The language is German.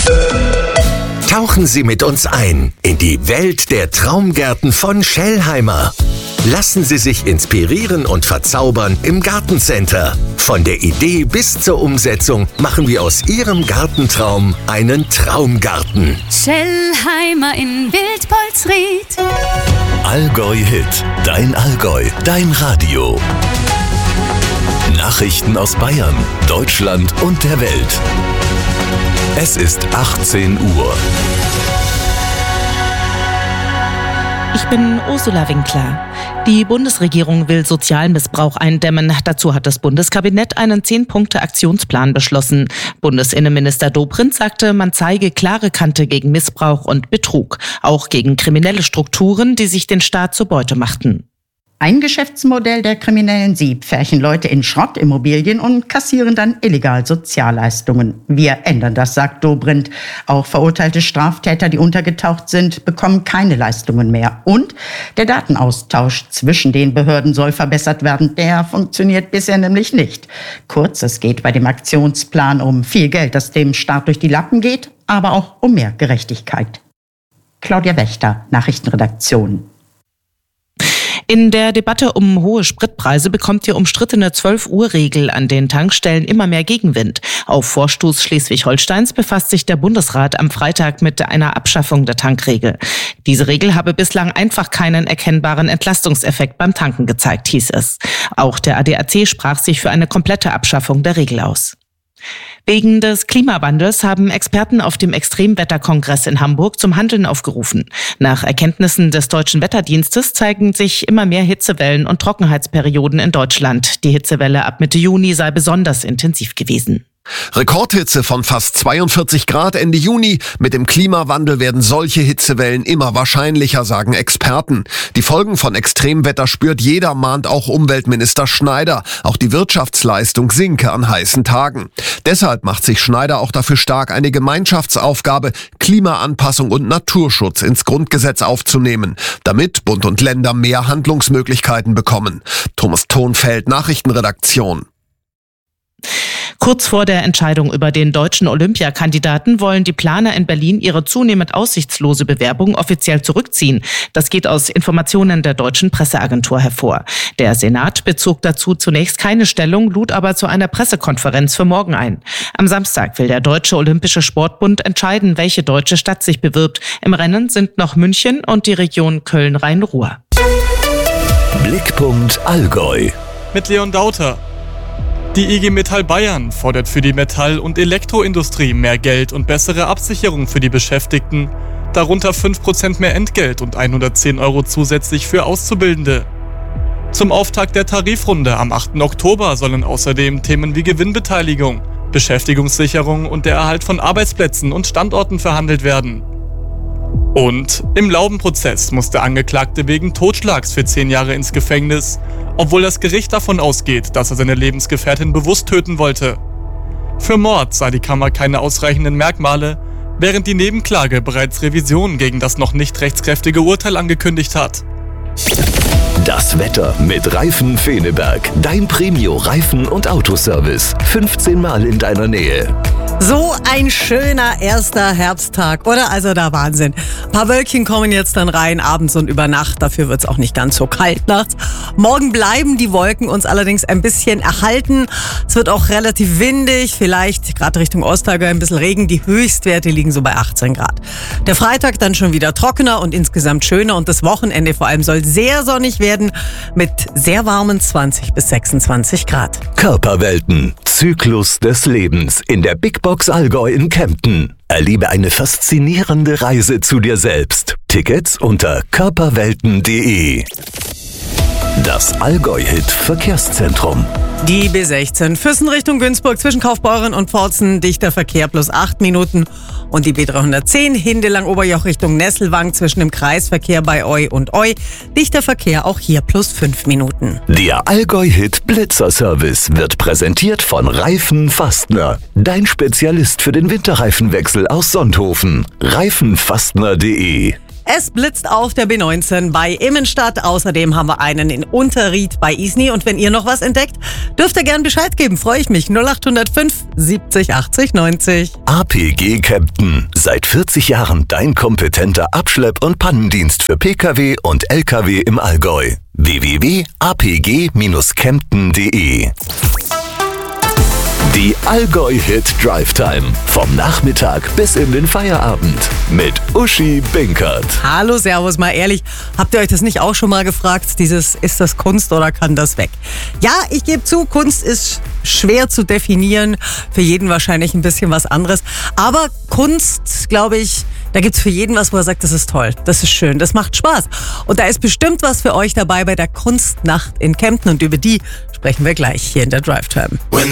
Tauchen Sie mit uns ein in die Welt der Traumgärten von Schellheimer. Lassen Sie sich inspirieren und verzaubern im Gartencenter. Von der Idee bis zur Umsetzung machen wir aus Ihrem Gartentraum einen Traumgarten. Schellheimer in Wildpolsried. Allgäu Hit, dein Allgäu, dein Radio. Nachrichten aus Bayern, Deutschland und der Welt. Es ist 18 Uhr. Ich bin Ursula Winkler. Die Bundesregierung will Sozialmissbrauch eindämmen. Dazu hat das Bundeskabinett einen 10-Punkte-Aktionsplan beschlossen. Bundesinnenminister Dobrindt sagte, man zeige klare Kante gegen Missbrauch und Betrug, auch gegen kriminelle Strukturen, die sich den Staat zur Beute machten. Ein Geschäftsmodell der Kriminellen. Sie pferchen Leute in Schrottimmobilien und kassieren dann illegal Sozialleistungen. Wir ändern das, sagt Dobrindt. Auch verurteilte Straftäter, die untergetaucht sind, bekommen keine Leistungen mehr. Und der Datenaustausch zwischen den Behörden soll verbessert werden. Der funktioniert bisher nämlich nicht. Kurz, es geht bei dem Aktionsplan um viel Geld, das dem Staat durch die Lappen geht, aber auch um mehr Gerechtigkeit. Claudia Wächter, Nachrichtenredaktion. In der Debatte um hohe Spritpreise bekommt die umstrittene 12-Uhr-Regel an den Tankstellen immer mehr Gegenwind. Auf Vorstoß Schleswig-Holsteins befasst sich der Bundesrat am Freitag mit einer Abschaffung der Tankregel. Diese Regel habe bislang einfach keinen erkennbaren Entlastungseffekt beim Tanken gezeigt, hieß es. Auch der ADAC sprach sich für eine komplette Abschaffung der Regel aus. Wegen des Klimawandels haben Experten auf dem Extremwetterkongress in Hamburg zum Handeln aufgerufen. Nach Erkenntnissen des Deutschen Wetterdienstes zeigen sich immer mehr Hitzewellen und Trockenheitsperioden in Deutschland. Die Hitzewelle ab Mitte Juni sei besonders intensiv gewesen. Rekordhitze von fast 42 Grad Ende Juni. Mit dem Klimawandel werden solche Hitzewellen immer wahrscheinlicher, sagen Experten. Die Folgen von Extremwetter spürt jeder, mahnt auch Umweltminister Schneider. Auch die Wirtschaftsleistung sinke an heißen Tagen. Deshalb macht sich Schneider auch dafür stark, eine Gemeinschaftsaufgabe, Klimaanpassung und Naturschutz ins Grundgesetz aufzunehmen, damit Bund und Länder mehr Handlungsmöglichkeiten bekommen. Thomas Thonfeld, Nachrichtenredaktion. Kurz vor der Entscheidung über den deutschen Olympiakandidaten wollen die Planer in Berlin ihre zunehmend aussichtslose Bewerbung offiziell zurückziehen. Das geht aus Informationen der deutschen Presseagentur hervor. Der Senat bezog dazu zunächst keine Stellung, lud aber zu einer Pressekonferenz für morgen ein. Am Samstag will der Deutsche Olympische Sportbund entscheiden, welche deutsche Stadt sich bewirbt. Im Rennen sind noch München und die Region Köln-Rhein-Ruhr. Blickpunkt Allgäu. Mit Leon Dauter. Die IG Metall Bayern fordert für die Metall- und Elektroindustrie mehr Geld und bessere Absicherung für die Beschäftigten, darunter 5% mehr Entgelt und 110 € zusätzlich für Auszubildende. Zum Auftakt der Tarifrunde am 8. Oktober sollen außerdem Themen wie Gewinnbeteiligung, Beschäftigungssicherung und der Erhalt von Arbeitsplätzen und Standorten verhandelt werden. Und im Laubenprozess muss der Angeklagte wegen Totschlags für 10 Jahre ins Gefängnis, obwohl das Gericht davon ausgeht, dass er seine Lebensgefährtin bewusst töten wollte. Für Mord sah die Kammer keine ausreichenden Merkmale, während die Nebenklage bereits Revision gegen das noch nicht rechtskräftige Urteil angekündigt hat. Das Wetter mit Reifen Feneberg. Dein Premio-Reifen- und Autoservice. 15 Mal in deiner Nähe. So ein schöner erster Herbsttag, oder? Also der Wahnsinn. Ein paar Wölkchen kommen jetzt dann rein, abends und über Nacht. Dafür wird es auch nicht ganz so kalt nachts. Morgen bleiben die Wolken uns allerdings ein bisschen erhalten. Es wird auch relativ windig, vielleicht gerade Richtung Ostallgäu ein bisschen Regen. Die Höchstwerte liegen so bei 18 Grad. Der Freitag dann schon wieder trockener und insgesamt schöner. Und das Wochenende vor allem soll sehr sonnig werden mit sehr warmen 20 bis 26 Grad. Körperwelten. Zyklus des Lebens in der Big Box Allgäu in Kempten. Erlebe eine faszinierende Reise zu dir selbst. Tickets unter körperwelten.de. Das Allgäu-Hit Verkehrszentrum. Die B16 Füssen Richtung Günzburg zwischen Kaufbeuren und Pforzen, dichter Verkehr plus 8 Minuten. Und die B310 Hindelang Oberjoch Richtung Nesselwang zwischen dem Kreisverkehr bei Eu und Eu, dichter Verkehr auch hier plus 5 Minuten. Der Allgäu-Hit Blitzer-Service wird präsentiert von Reifen Fastner. Dein Spezialist für den Winterreifenwechsel aus Sonthofen. Reifenfastner.de. Es blitzt auf der B19 bei Immenstadt. Außerdem haben wir einen in Unterried bei Isny. Und wenn ihr noch was entdeckt, dürft ihr gern Bescheid geben. Freue ich mich. 0805 70 80 90. APG Kempten. Seit 40 Jahren dein kompetenter Abschlepp- und Pannendienst für Pkw und Lkw im Allgäu. www.apg-kempten.de. Die Allgäu-Hit Drive Time. Vom Nachmittag bis in den Feierabend. Mit Uschi Binkert. Hallo, servus, mal ehrlich. Habt ihr euch das nicht auch schon mal gefragt? Ist das Kunst oder kann das weg? Ja, ich gebe zu, Kunst ist schwer zu definieren. Für jeden wahrscheinlich ein bisschen was anderes. Aber Kunst, glaube ich, da gibt's für jeden was, wo er sagt, das ist toll, das ist schön, das macht Spaß. Und da ist bestimmt was für euch dabei bei der Kunstnacht in Kempten. Und über die sprechen wir gleich hier in der Drive Time.